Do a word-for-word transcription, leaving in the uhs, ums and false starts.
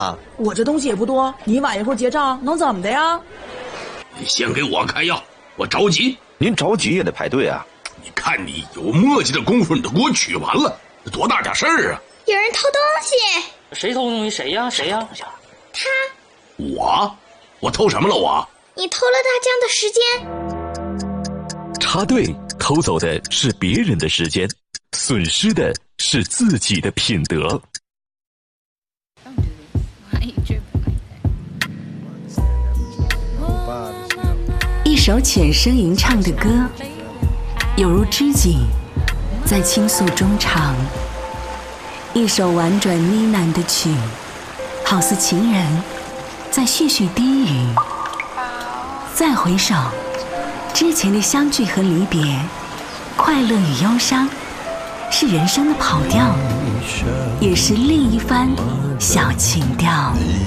啊？ 我这东西也不多，你晚一会儿结账能怎么的呀？ 你先给我开药，我着急。 您着急也得排队啊。 你看你有磨叽的功夫，你都给我取完了，多大点事儿啊！ 有人偷东西。 谁偷东西？谁呀？谁呀？ 他。 我？我偷什么了我？ 你偷了大江的时间。 插队偷走的是别人的时间，损失的是自己的品德。 一首浅声吟唱的歌，有如知己在倾诉衷肠；一首婉转呢喃的曲，好似情人在絮絮低语。再回首，之前的相聚和离别，快乐与忧伤，是人生的跑调，也是另一番小情调。